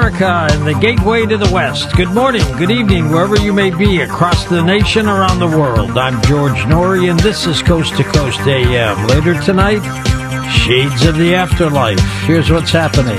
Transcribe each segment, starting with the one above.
America and the gateway to the West. Good morning, good evening, wherever you may be across the nation, around the world. I'm George Noory, and this is Coast to Coast AM. Later tonight, Shades of the Afterlife. Here's what's happening.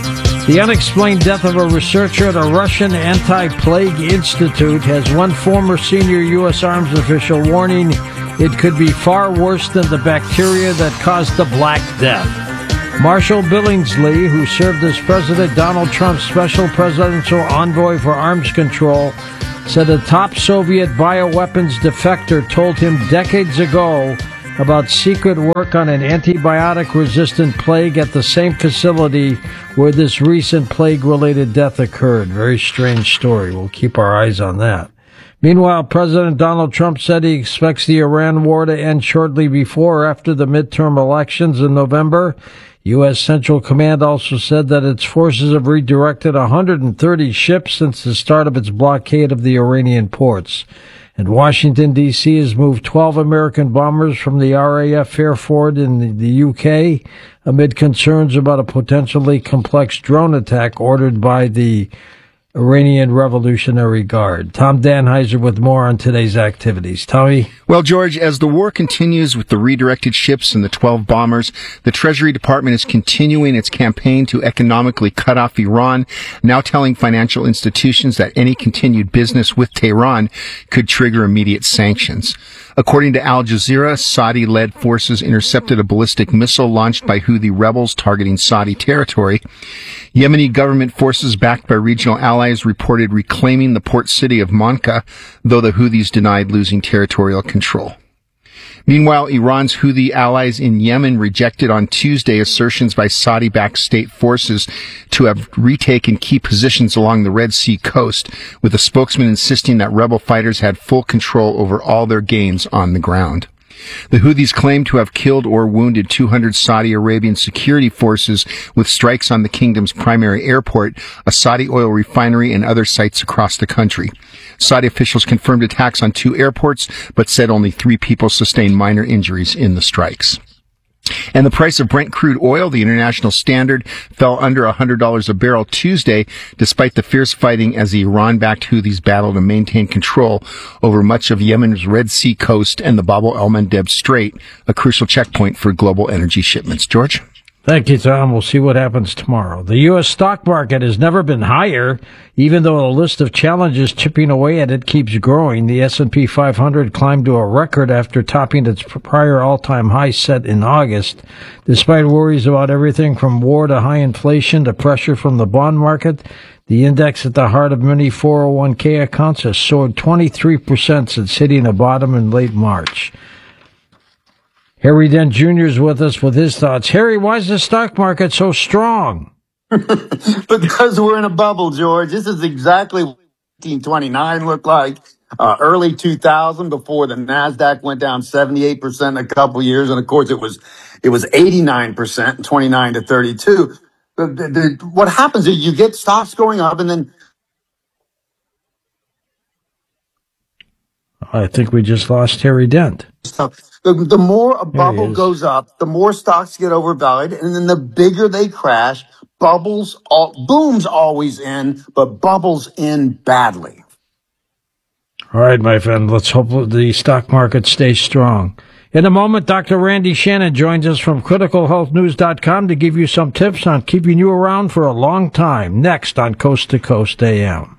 The unexplained death of a researcher at a Russian anti-plague institute has one former senior U.S. arms official warning it could be far worse than the bacteria that caused the Black Death. Marshall Billingsley, who served as President Donald Trump's special presidential envoy for arms control, said a top Soviet bioweapons defector told him decades ago about secret work on an antibiotic-resistant plague at the same facility where this recent plague-related death occurred. Very strange story. We'll keep our eyes on that. Meanwhile, President Donald Trump said he expects the Iran war to end shortly before or after the midterm elections in November. U.S. Central Command also said that its forces have redirected 130 ships since the start of its blockade of the Iranian ports. And Washington, D.C. has moved 12 American bombers from the RAF Fairford in the UK amid concerns about a potentially complex drone attack ordered by the Iranian Revolutionary Guard. Tom Danheiser with more on today's activities. Tommy? Well, George, as the war continues with the redirected ships and the 12 bombers, the Treasury Department is continuing its campaign to economically cut off Iran, now telling financial institutions that any continued business with Tehran could trigger immediate sanctions. According to Al Jazeera, Saudi-led forces intercepted a ballistic missile launched by Houthi rebels targeting Saudi territory. Yemeni government forces backed by regional allies reported reclaiming the port city of Manka, though the Houthis denied losing territorial control. Meanwhile, Iran's Houthi allies in Yemen rejected on Tuesday assertions by Saudi-backed state forces to have retaken key positions along the Red Sea coast, with a spokesman insisting that rebel fighters had full control over all their gains on the ground. The Houthis claim to have killed or wounded 200 Saudi Arabian security forces with strikes on the kingdom's primary airport, a Saudi oil refinery, and other sites across the country. Saudi officials confirmed attacks on 2 airports, but said only 3 people sustained minor injuries in the strikes. And the price of Brent crude oil, the international standard, fell under $100 a barrel Tuesday, despite the fierce fighting as the Iran-backed Houthis battle to maintain control over much of Yemen's Red Sea coast and the Bab el-Mandeb Strait, a crucial checkpoint for global energy shipments. George? Thank you, Tom. We'll see what happens tomorrow. The U.S. stock market has never been higher, even though the list of challenges chipping away at it keeps growing. The S&P 500 climbed to a record after topping its prior all-time high set in August. Despite worries about everything from war to high inflation to pressure from the bond market, the index at the heart of many 401k accounts has soared 23% since hitting a bottom in late March. Harry Dent Jr. is with us with his thoughts. Harry, why is the stock market so strong? Because we're in a bubble, George. This is exactly what 1929 looked like. Early 2000, before the NASDAQ went down 78% in a couple years. And of course, it was 89% in 29 to 32. What happens is you get stocks going up and then. I think we just lost Harry Dent. The more a bubble goes up, the more stocks get overvalued, and then the bigger they crash. Booms always end, but bubbles end badly. All right, my friend, let's hope the stock market stays strong. In a moment, Dr. Randy Shannon joins us from criticalhealthnews.com to give you some tips on keeping you around for a long time. Next on Coast to Coast AM.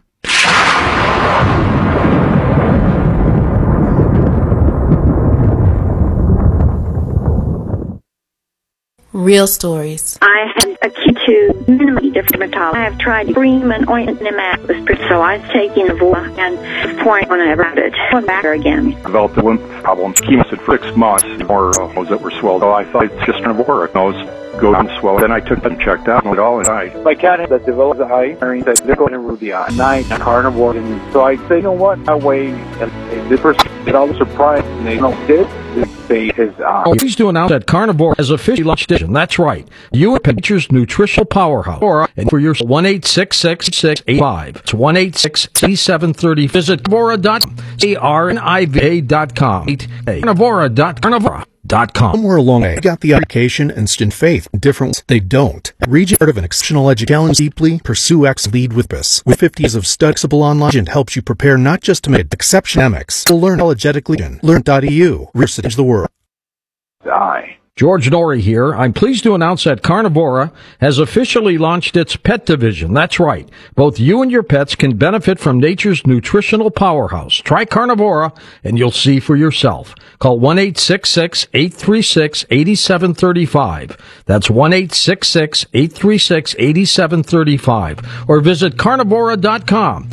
Real stories. I had acute to many different dermatology. I have tried cream and ointment and so I was taking Evora and pouring on a rabbit. Went back again. Developed a lymph problem. Chemosted for 6 months. More nose that were swelled. So I thought it's just an Evora nose. Go down swell. Then I took it and checked out and it all died. My cat that developed the eye, they're going to ruin the eye. Night, carnivore. And so I say, you know what? I wait. And the person get all surprised. And they did. His Please do announce that Carnivore has officially launched edition. That's right. You Nature's nutritional powerhouse. And for your 1-866-685. It's 1-866-8730. Visit Carnivora.com. Carnivora.com. Somewhere along the way, got the education, instant faith, different they don't. Region part of an exceptional education deeply, pursue X lead with this. With 50 years of studyable online and helps you prepare not just to make exception academics, learn apologetically. Learn.eu, research the world. George Norrie here. I'm pleased to announce that Carnivora has officially launched its pet division. That's right. Both you and your pets can benefit from nature's nutritional powerhouse. Try Carnivora and you'll see for yourself. Call 1-866-836-8735. That's 1-866-836-8735. Or visit carnivora.com.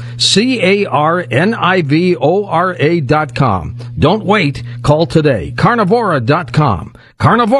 CARNIVORA.com. Don't wait. Call today. Carnivora.com. Carnivora.